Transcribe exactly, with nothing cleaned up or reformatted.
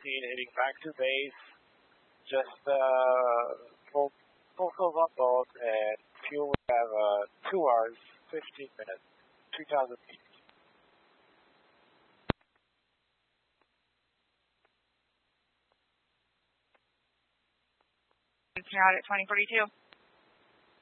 fourteen, heading back to base. Just uh, full, full fills on both, and fuel we have uh, two hours, fifteen minutes, two thousand feet. You're out at twenty forty-two.